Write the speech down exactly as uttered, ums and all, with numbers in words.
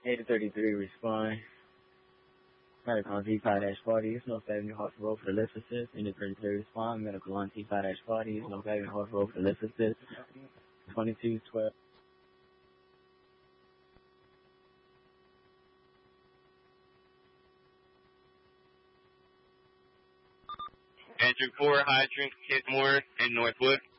eight thirty-three, respond. Medical on T five forty, North Avenue, Hartford Road for the lift assist. eight thirty-three, respond. Medical on T five forty, North Avenue, Hartford Road for the lift assist. twenty-two twelve. Entry four, Hydrant, Kidmore, and Northwood.